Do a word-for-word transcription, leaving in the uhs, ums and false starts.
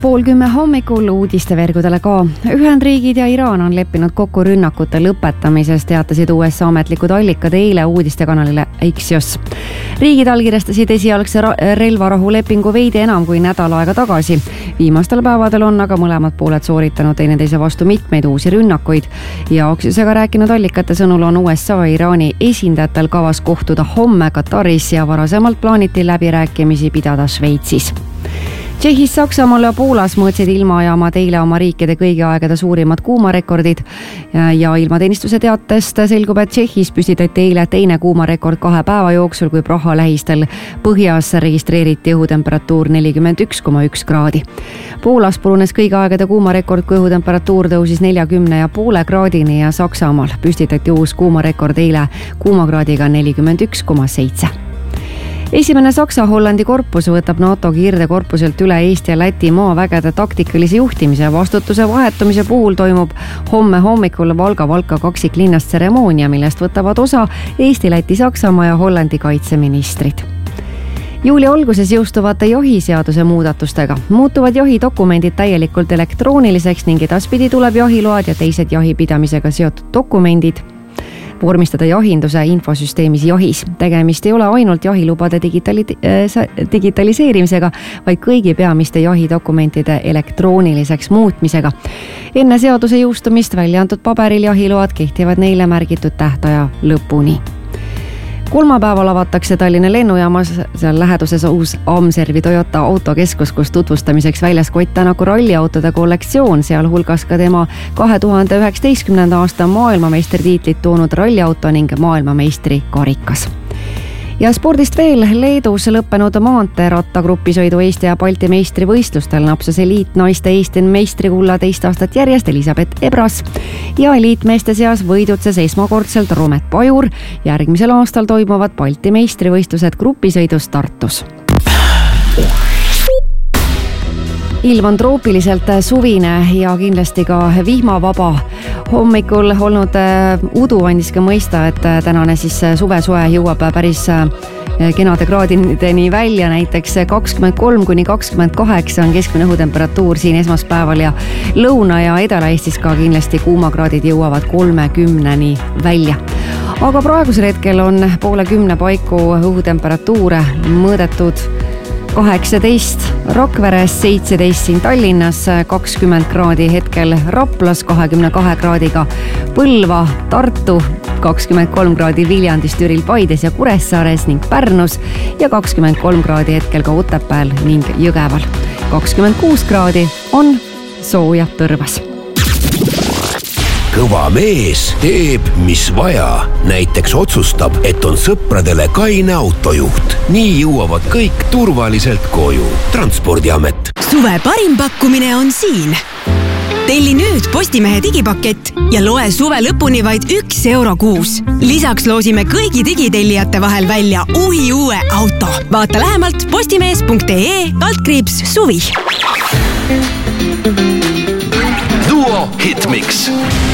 Pool kümme hommikul uudistevergudele ka. Ühendriigid ja Iraan on leppinud kokku rünnakute lõpetamises, teatasid U S A ametlikud allikad eile uudistekanalile Axios. Riigid allkirjastasid esialgse relvarahu lepingu veidi enam kui nädal aega tagasi. Viimastel päevadel on aga mõlemad pooled sooritanud teineteise vastu mitmeid uusi rünnakuid ja Axiosega rääkinud allikate sõnul on U S A ja Iraani esindajatel kavas kohtuda homme Kataris ja varasemalt plaaniti läbirääkimisi pidada Šveitsis. Tšehhis, Saksamaal ja Poolas mõõtsid ilmajaamad eile oma riikide kõigi aegade suurimad kuumarekordid ja ilmateenistuse teatest selgub, et Tšehhis püstitati eile teine kuumarekord kahe päeva jooksul, kui Praha lähistel põhjas registreeriti õhutemperatuur nelikümmend üks koma üks kraadi. Poolas purunes kõigi aegade kuumarekord, kui õhutemperatuur tõusis neljakümne ja poole kraadini ja Saksamaal püstitati uus kuumarekord eile kuumakraadiga nelikümmend üks koma seitse. Esimene Saksa-Hollandi korpus võtab NATO kirdekorpuselt üle Eesti ja Läti maavägede taktikalise juhtimise ja vastutuse vahetumise puhul toimub homme hommikul Valga-Valka kaksiklinnast tseremoonia, millest võtavad osa Eesti, Läti, Saksamaa ja Hollandi kaitseministrid. Juuli alguses jõustuvate jahiseaduse muudatustega muutuvad jahidokumendid täielikult elektrooniliseks ning edaspidi tuleb jahiload ja teised jahipidamisega seotud dokumendid vormistada jahinduse infosüsteemis jahis. Tegemist ei ole ainult jahilubade digitali- digitaliseerimisega, vaid kõigi peamiste jahidokumentide elektrooniliseks muutmisega. Enne seaduse jõustumist välja antud paberil jahiload kehtivad neile märgitud tähtaja lõpuni. Kolmapäeval avatakse Tallinna lennujaamas seal läheduses uus Amservi Toyota autokeskus, kus tutvustamiseks väljas Kott Tänaku ralliautode kollektsioon, sealhulgas ka tema kahe tuhande üheksateistkümnenda aasta maailmameistritiitlit toonud ralliauto ning maailmameistri karikas. Ja spordist veel, Leedus lõppenud maanteeratagrupisõidu Eesti ja Balti meistrivõistlustel napsas eliitnaiste Eesti meistrikulla teist aastat järjest Elisabeth Ebras ja eliitmeeste seas võidutses esmakordselt Romet Pajur. Järgmisel aastal toimuvad Balti meistrivõistlused grupisõidus Tartus. Ilm on troopiliselt suvine ja kindlasti ka vihmavaba. Hommikul olnud udu andis ka mõista, et tänane siis suvesoe jõuab päris kenade kraadideni välja, näiteks kakskümmend kolm kuni kakskümmend kaheksa on keskmine õhutemperatuur siin esmaspäeval ja Lõuna- ja Edela-Eestis ka kindlasti kuumakraadid jõuavad kolmekümneni välja. Aga praegusel hetkel on poole kümne paiku õhutemperatuure mõõdetud kaheksateist Rakveres, seitseteist siin Tallinnas, kakskümmend kraadi hetkel Raplas, kahekümne kahe kraadiga Põlva, Tartu, kakskümmend kolm kraadi Viljandis, Türil, Paides ja Kuressaares ning Pärnus ja kakskümmend kolm kraadi hetkel ka Otepääl ning Jõgeval. kakskümmend kuus kraadi on sooja Tõrvas. Kõva mees teeb, mis vaja. Näiteks otsustab, et on sõpradele kaine autojuht. Nii jõuavad kõik turvaliselt koju. Transpordiamet. Suve parim pakkumine on siin. Telli nüüd Postimehe digipakett ja loe suve lõpuni vaid üks euro kuus. Lisaks loosime kõigi digitellijate vahel välja uhi uue auto. Vaata lähemalt postimees punkt ee kaldkriips suvi. Duo Hitmix.